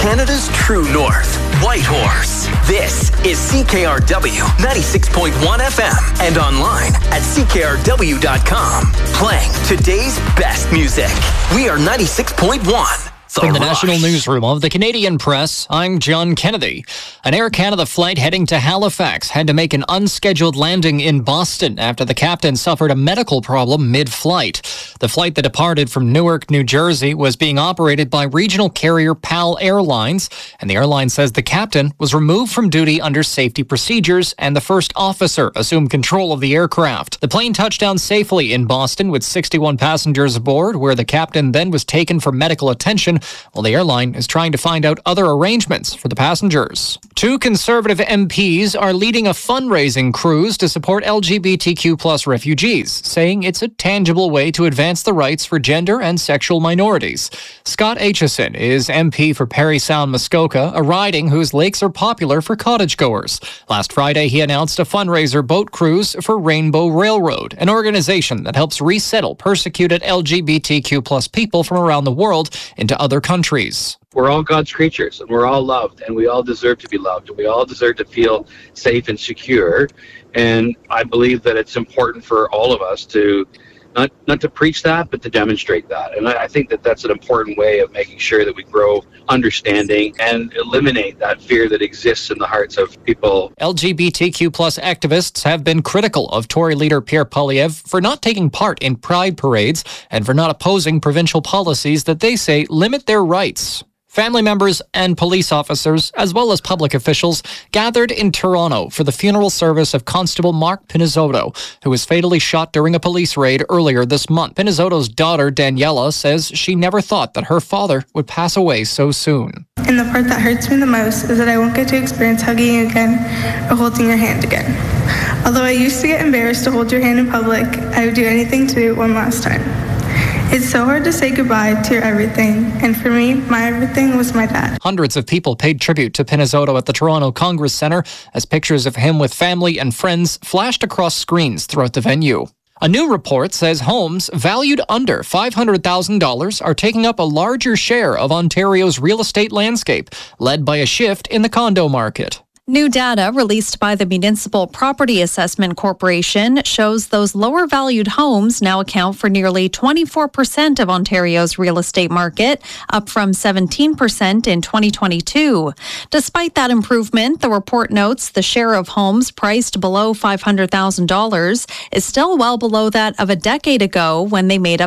Canada's true north, Whitehorse. This is CKRW 96.1 FM and online at CKRW.com. Playing today's best music. We are 96.1. From the National Newsroom of the Canadian Press, I'm John Kennedy. An Air Canada flight heading to Halifax had to make an unscheduled landing in Boston after the captain suffered a medical problem mid-flight. The flight that departed from Newark, New Jersey was being operated by regional carrier PAL Airlines, and the airline says the captain was removed from duty under safety procedures and the first officer assumed control of the aircraft. The plane touched down safely in Boston with 61 passengers aboard, where the captain then was taken for medical attention, while the airline is trying to find out other arrangements for the passengers. Two Conservative MPs are leading a fundraising cruise to support LGBTQ+ refugees, saying it's a tangible way to advance the rights for gender and sexual minorities. Scott Aitchison is MP for Parry Sound Muskoka, a riding whose lakes are popular for cottagegoers. Last Friday, he announced a fundraiser boat cruise for Rainbow Railroad, an organization that helps resettle persecuted LGBTQ+ people from around the world into other countries. We're all God's creatures, and we're all loved, and we all deserve to be loved, and we all deserve to feel safe and secure. And I believe that it's important for all of us to not to preach that, but to demonstrate that. And I think that that's an important way of making sure that we grow understanding and eliminate that fear that exists in the hearts of people. LGBTQ+ activists have been critical of Tory leader Pierre Poilievre for not taking part in pride parades and for not opposing provincial policies that they say limit their rights. Family members and police officers, as well as public officials, gathered in Toronto for the funeral service of Constable Mark Pinizzotto, who was fatally shot during a police raid earlier this month. Pinizzotto's daughter, Daniela, says she never thought that her father would pass away so soon. And the part that hurts me the most is that I won't get to experience hugging you again or holding your hand again. Although I used to get embarrassed to hold your hand in public, I would do anything to do it one last time. It's so hard to say goodbye to your everything, and for me, my everything was my dad. Hundreds of people paid tribute to Pinizzotto at the Toronto Congress Centre as pictures of him with family and friends flashed across screens throughout the venue. A new report says homes valued under $500,000 are taking up a larger share of Ontario's real estate landscape, led by a shift in the condo market. New data released by the Municipal Property Assessment Corporation shows those lower valued homes now account for nearly 24% of Ontario's real estate market, up from 17% in 2022. Despite that improvement, the report notes the share of homes priced below $500,000 is still well below that of a decade ago when they made up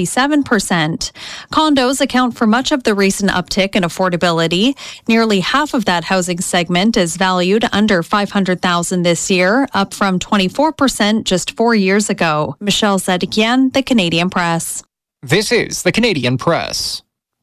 67%. Condos account for much of the recent uptick in affordability. Nearly half of that housing segment is valued under $500,000 this year, up from 24% just 4 years ago. Michelle Zedekian, The Canadian Press. This is The Canadian Press.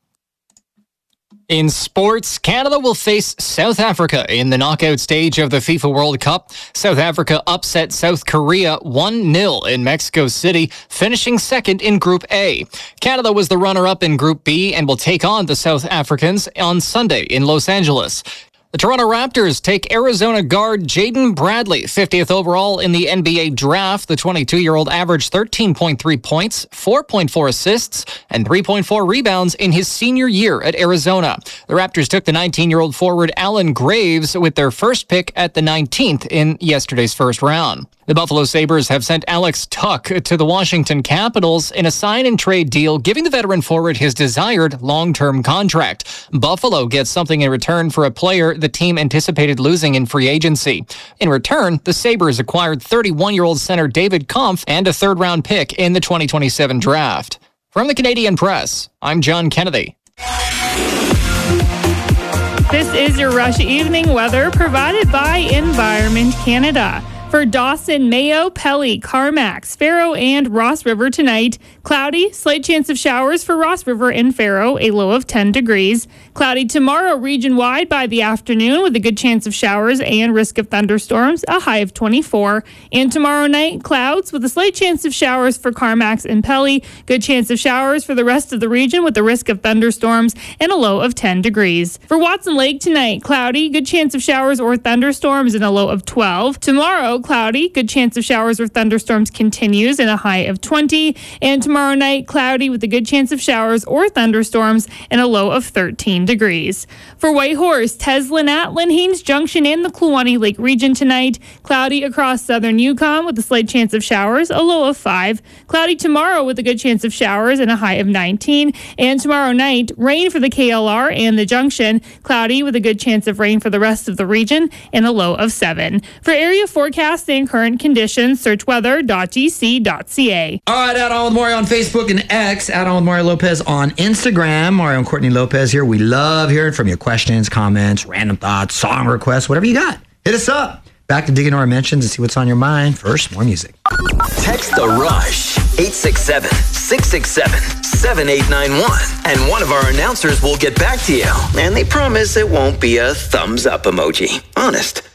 In sports, Canada will face South Africa in the knockout stage of the FIFA World Cup. South Africa upset South Korea 1-0 in Mexico City, finishing second in Group A. Canada was the runner-up in Group B and will take on the South Africans on Sunday in Los Angeles. The Toronto Raptors take Arizona guard Jaden Bradley, 50th overall in the NBA draft. The 22-year-old averaged 13.3 points, 4.4 assists, and 3.4 rebounds in his senior year at Arizona. The Raptors took the 19-year-old forward Allen Graves with their first pick at the 19th in yesterday's first round. The Buffalo Sabres have sent Alex Tuck to the Washington Capitals in a sign-and-trade deal, giving the veteran forward his desired long-term contract. Buffalo gets something in return for a player the team anticipated losing in free agency. In return, the Sabres acquired 31-year-old center David Kampf and a third-round pick in the 2027 draft. From the Canadian Press, I'm John Kennedy. This is your Rush Evening weather provided by Environment Canada. For Dawson, Mayo, Pelly, Carmack, Faro, and Ross River tonight, cloudy, slight chance of showers for Ross River and Faro, a low of 10 degrees. Cloudy tomorrow region-wide by the afternoon with a good chance of showers and risk of thunderstorms, a high of 24. And tomorrow night, clouds with a slight chance of showers for Carmack and Pelly, good chance of showers for the rest of the region with a risk of thunderstorms and a low of 10 degrees. For Watson Lake tonight, cloudy, good chance of showers or thunderstorms and a low of 12. Tomorrow, cloudy, good chance of showers or thunderstorms continues and a high of 20. And tomorrow tomorrow night, cloudy with a good chance of showers or thunderstorms and a low of 13 degrees. For Whitehorse, Teslin at Haines Junction and the Kluwani Lake region tonight. Cloudy across southern Yukon with a slight chance of showers, a low of 5. Cloudy tomorrow with a good chance of showers and a high of 19. And tomorrow night, rain for the KLR and the Junction. Cloudy with a good chance of rain for the rest of the region and a low of 7. For area forecast and current conditions, search weather.gc.ca. All right, out on with Mario on Facebook and X. Out on with Mario Lopez on Instagram. Mario and Courtney Lopez here. We love hearing from you. Questions, comments, random thoughts, song requests, whatever you got. Hit us up. Back to dig into our mentions and see what's on your mind. First, more music. Text The Rush, 867-667-7891. And one of our announcers will get back to you. And they promise it won't be a thumbs up emoji. Honest.